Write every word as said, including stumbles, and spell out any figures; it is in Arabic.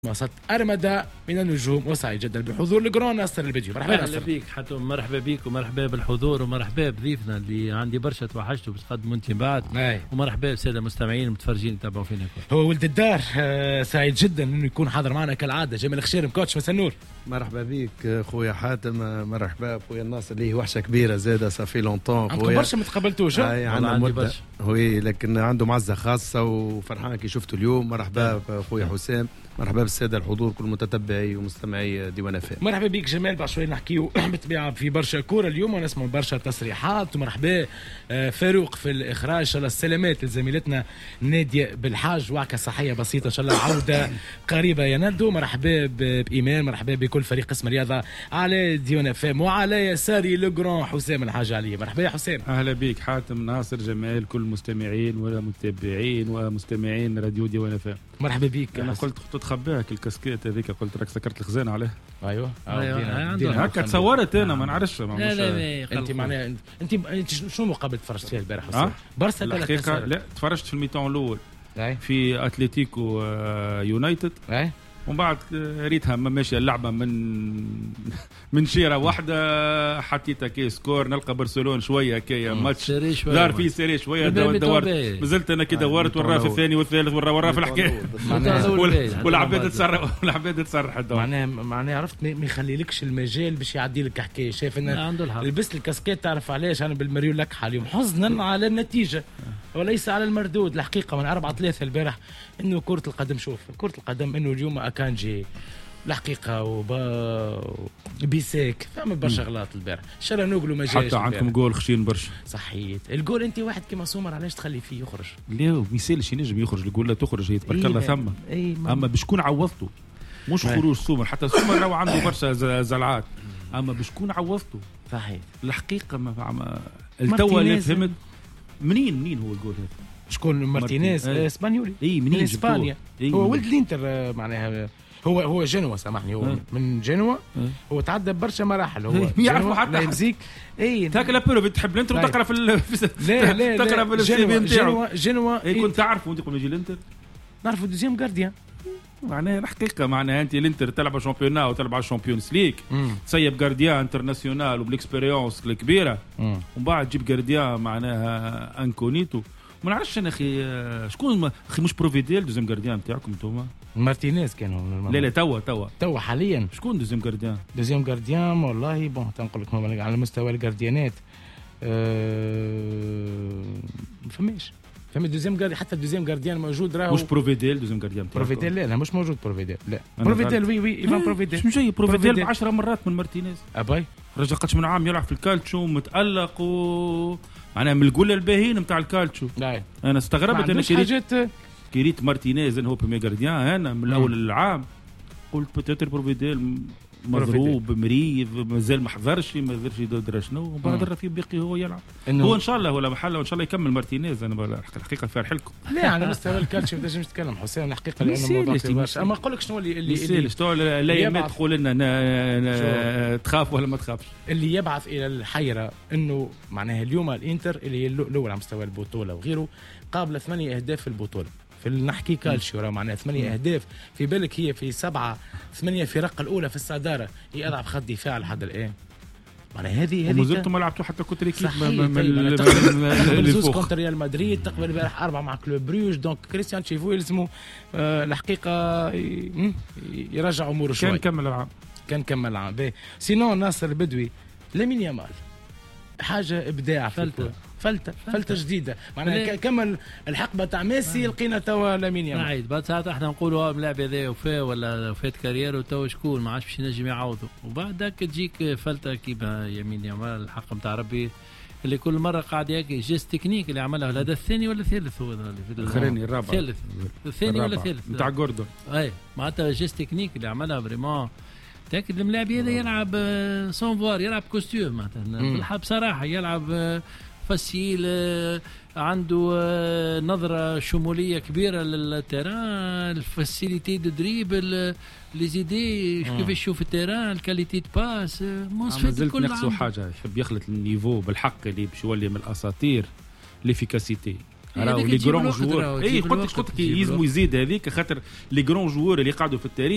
وسط أرمدة من النجوم وسعيد جدا بحضور الجرون ناصر البديو. مرحبا اهلا بيك حتى مرحبا بيك ومرحبا بالحضور ومرحبا بضيفنا اللي عندي برشا توحشته باش تقدموا انت بعد أي. ومرحبا بالساده المستمعين المتفرجين يتابعوا فينا كل. هو ولد الدار آه سعيد جدا انه يكون حاضر معنا كالعاده. جمال خشيرم كوتش مساء النور. مرحبا بيك خويا حاتم، مرحبا خويا الناصر اللي وحشه كبيره زاده صافي لونطون خويا. برشا ما تقبلتوش اي عندنا مده وي، لكن عنده معزه خاصه وفرحان كي شفته اليوم. مرحبا خويا حسام، مرحبا بالساده الحضور كل متتبعي ومستمعي ديوان اف ام. مرحبا بيك جمال. بعد شوي نحكيو بالطبيعه في برشا كوره اليوم ونسمعوا برشا تصريحات. ومرحبا فاروق في الاخراج، ان شاء الله السلامات لزميلتنا ناديه بالحاج، وعكه صحيه بسيطه ان شاء الله عوده قريبه يا ندو. مرحبا بايمان، مرحبا بكل فريق قسم الرياضه على ديوان اف ام، وعلى يساري لو حسام الحاج علي. مرحبا يا حسام. اهلا بيك حاتم، ناصر، جمال، كل مستمعين ومتابعين ومستمعين راديو ديوان اف ام. مرحبا بيك. انا قلت تخبيك الكاسكيت هذيك، قلت لك سكرت الخزانه عليه. ايوه ايوه هكا تصورت انا ما نعرفش. لا لا انت معناها انت انت شنو مقابل تفرجت فيها البارح حسام؟ برشا الحقيقه لا تفرجت في الميتون الاول أي. في اتلتيكو يونايتد أي. ومن بعد ريتها ماشيه اللعبه من من شيره واحده حطيتها كي سكور. نلقى برشلونه شويه كي ماتش دار فيه سيري شويه دورت مازلت انا كي دورت وراه في الثاني والثالث وراه وراه في الحكايه والعباد تصرح والعباد تصرح معناها معناها عرفت ما يخليلكش المجال باش يعدي لك حكايه. شايف ان لبست الكاسكيت تعرف علاش انا بالمريول لك اليوم حزنا على النتيجه وليس على المردود. الحقيقه من أربعة ثلاثة البارح انه كره القدم، شوف كره القدم انه اليوم اكانجي الحقيقه وبا بيساك فما برشا غلط البارح. ان شاء الله نقولوا ما جاش حتى عندكم جول خشين برشا. صحيت الجول انت واحد كيما سومر علاش تخلي فيه يخرج؟ لا ما يسالش ينجم يخرج الجول، لا تخرج هي تبارك الله ثم. اما بشكون عوضته مش خروج سومر، حتى سومر لو عنده برشا زلعات اما بشكون عوضته. صحيح الحقيقه ما التوا اللي فهمت منين منين هو الجول هذا. شكون مارتينيز؟ اسبانيولي. اي منين؟ اسبانيا. هو ولد الانتر معناها، هو هو جنوة سامحني، هو من جنوة. هو تعدى برشا مراحل، هو يعرفوا حتى لايبزيك. اي تاكل بيرو بتحب الانتر وتقرا في لا لا تقرا في السي في نتاعو. جنوة جنوة اي كنت تعرف وانت قبل يجي الانتر؟ نعرفوا دوزيام غارديان. معناها الحقيقه معناها انت الانتر تلعب شامبيونا وتلعب على الشامبيونز ليج، تسيب غارديان انترناسيونال وبالاكسبيريونس الكبيره، ومن بعد تجيب غارديان معناها انكونيتو. ما نعرفش انا اخي شكون اخي مش بروفيديل دوزيام غارديان نتاعكم انتوما؟ مارتينيز كانوا. لا لا توا توا توا حاليا شكون دوزيام غارديان؟ دوزيام غارديان والله بون تنقول لك على مستوى الغارديانات أه... ما فماش فما دوزيام غارديان، حتى دوزيام غارديان موجود راهو مش بروفيديل. دوزيام غارديان بروفيديل لا, لا مش موجود بروفيديل. لا بروفيديل وي وي ايفان بروفيديل مش جاي بروفيديل بعشرة مرات من مارتينيز. اباي رجع قدش من عام يلعب في الكالتشو متألق و معناها من الجول الباهين نتاع الكالتشو. لا انا استغربت انا كريت كريت مارتينيز انه هو بمي غارديان انا من الاول العام قلت بتاتر بروفيديل مضروب مريض مازال ما حضرش ما قدرش يدري شنو، وبعد الرفيق باقي هو يلعب. هو ان شاء الله ولا محله وان شاء الله يكمل مارتينيز. انا الحقيقه فرح لكم. لا على مستوى الكالتشو ما تنجمش تتكلم حسين الحقيقه لانه الموضوع كبير. اما نقول لك شنو اللي اللي, اللي لا يمد تقول لنا تخاف ولا ما تخافش. اللي يبعث الى الحيره انه معناها اليوم الانتر اللي هي الاول على مستوى البطوله وغيره قابل ثمانية اهداف في البطوله. في نحكي كالشيو راه معناها ثمانية أهداف في بالك، هي في سبعة ثمانية فرق الأولى في الصدارة، هي أضعف خط دفاع لحد الآن. معناها هذه هذه ومازلتوا ما لعبتوا حتى كنت ريكيب من زوز كونتر ريال مدريد، تقبل البارح أربعة مع كلوب بروج. دونك كريستيان تشيفو يلزموا آه الحقيقة يرجع أموره شوي. كان كمل العام كان كمل العام. سينون ناصر البدوي لامين يامال حاجة إبداع فلتة فلتة فلتة جديدة معناها كمل الحقبة تاع ميسي لقينا توا لامين يامال. عيد بعد ساعات احنا نقولوا اللاعب هذا وفاه ولا فات كارير وتوا شكون ما عادش باش ينجم يعوضه، وبعد هكا تجيك فلتة كيما يمين يامال الحق نتاع ربي اللي كل مرة قاعد ياكي جيست تكنيك اللي عملها. هذا الثاني ولا الثالث؟ هو الأخراني الرابع الثالث الثاني ولا الثالث نتاع جوردون. اي معناتها جيست تكنيك اللي عملها فريمون. تاكد الملاعب هذا يلعب سون فوار، يلعب كوستيوم معناتها بصراحة، يلعب فاسيل، عنده نظرة شمولية كبيرة للتيران، الفاسيليتي دو دريبل، لي زيدي كيف يشوف التيران، الكاليتي دو باس. مازلت نقصو حاجة، يحب يخلط النيفو بالحق اللي باش يولي من الأساطير ليفيكاسيتي. راهو لي جرون جوور. اي قلت لك قلت لك يلزموا يزيد هذيك خاطر لي جرون جوور اللي قعدوا في التاريخ